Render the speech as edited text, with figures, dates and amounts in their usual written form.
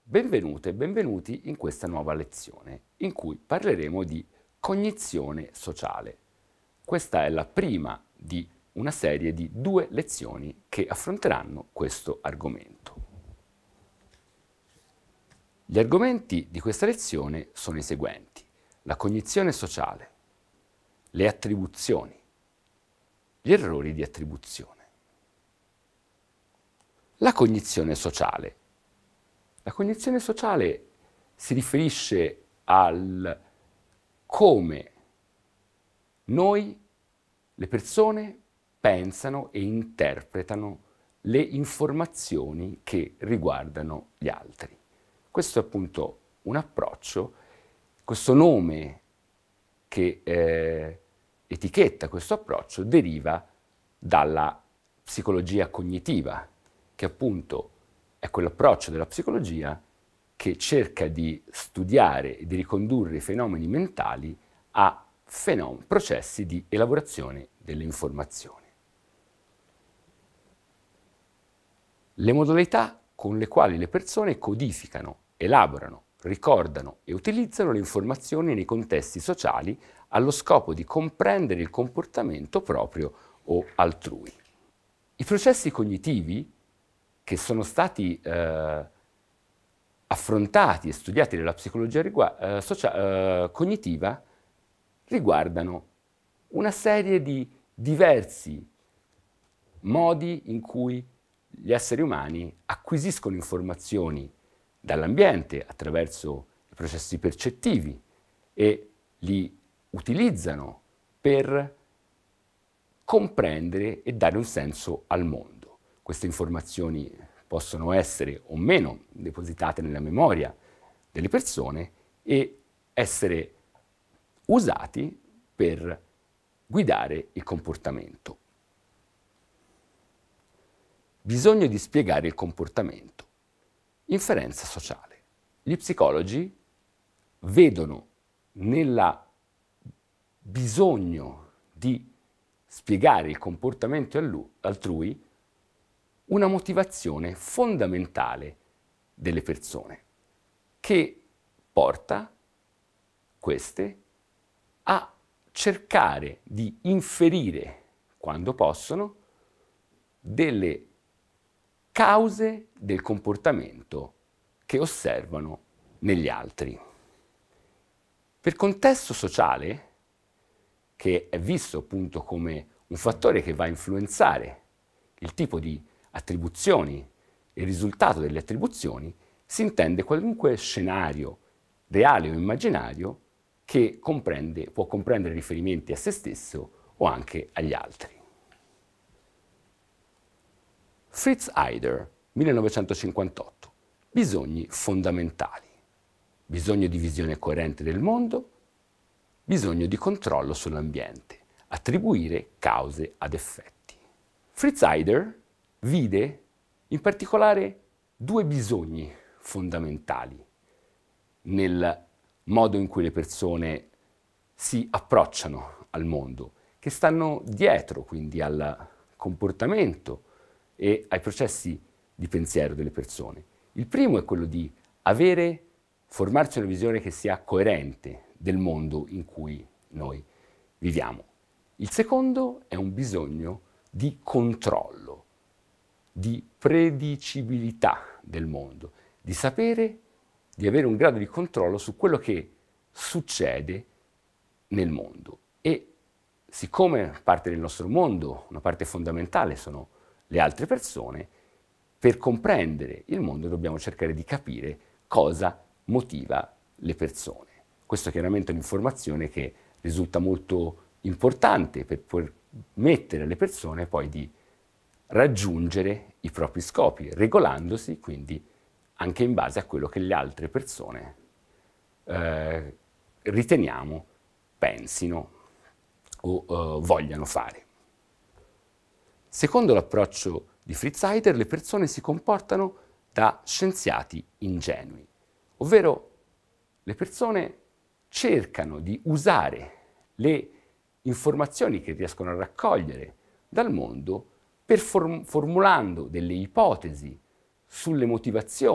Benvenute e benvenuti in questa nuova lezione, in cui parleremo di cognizione sociale. Questa è la prima di una serie di 2 lezioni che affronteranno questo argomento. Gli argomenti di questa lezione sono i seguenti: la cognizione sociale, le attribuzioni, gli errori di attribuzione. La cognizione sociale. La cognizione sociale si riferisce al come noi, le persone, pensano e interpretano le informazioni che riguardano gli altri. Questo è appunto un approccio, questo nome che etichetta questo approccio deriva dalla psicologia cognitiva, che appunto è quell'approccio della psicologia che cerca di studiare e di ricondurre i fenomeni mentali a processi di elaborazione delle informazioni. Le modalità con le quali le persone codificano, elaborano, ricordano e utilizzano le informazioni nei contesti sociali allo scopo di comprendere il comportamento proprio o altrui. I processi cognitivi che sono stati affrontati e studiati nella psicologia cognitiva riguardano una serie di diversi modi in cui gli esseri umani acquisiscono informazioni dall'ambiente attraverso i processi percettivi e li utilizzano per comprendere e dare un senso al mondo. Queste informazioni possono essere o meno depositate nella memoria delle persone e essere usati per guidare il comportamento. Bisogno di spiegare il comportamento. Inferenza sociale. Gli psicologi vedono nel bisogno di spiegare il comportamento altrui una motivazione fondamentale delle persone, che porta queste a cercare di inferire, quando possono, delle cause del comportamento che osservano negli altri. Per contesto sociale, che è visto appunto come un fattore che va a influenzare il tipo di attribuzioni e il risultato delle attribuzioni, si intende qualunque scenario reale o immaginario che può comprendere riferimenti a se stesso o anche agli altri. Fritz Heider, 1958. Bisogni fondamentali. Bisogno di visione coerente del mondo, bisogno di controllo sull'ambiente, attribuire cause ad effetti. Fritz Heider vide in particolare 2 bisogni fondamentali nel modo in cui le persone si approcciano al mondo, che stanno dietro quindi al comportamento e ai processi di pensiero delle persone. Il primo è quello di formarsi una visione che sia coerente del mondo in cui noi viviamo. Il secondo è un bisogno di controllo, di predicibilità del mondo, di sapere, di avere un grado di controllo su quello che succede nel mondo. E siccome parte del nostro mondo, una parte fondamentale sono le altre persone, per comprendere il mondo dobbiamo cercare di capire cosa motiva le persone. Questa chiaramente è un'informazione che risulta molto importante per permettere alle persone poi di raggiungere i propri scopi, regolandosi quindi anche in base a quello che le altre persone riteniamo pensino o vogliano fare. Secondo l'approccio di Fritz Heider, le persone si comportano da scienziati ingenui, ovvero le persone cercano di usare le informazioni che riescono a raccogliere dal mondo per formulando delle ipotesi sulle motivazioni